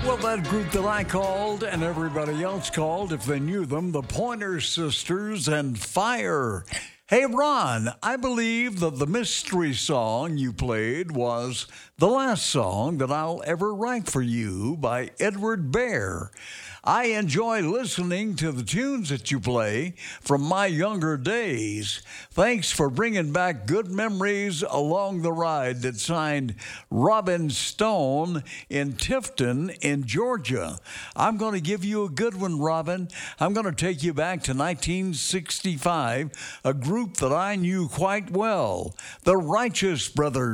Well, that group that I called and everybody else called, if they knew them, the Pointer Sisters and Fire. Hey, Ron, I believe that the mystery song you played was The Last Song That I'll Ever Write for You by Edward Bear. I enjoy listening to the tunes that you play from my younger days. Thanks for bringing back good memories along the ride that signed Robin Stone in Tifton in Georgia. I'm going to give you a good one, Robin. I'm going to take you back to 1965, a group that I knew quite well, the Righteous Brothers.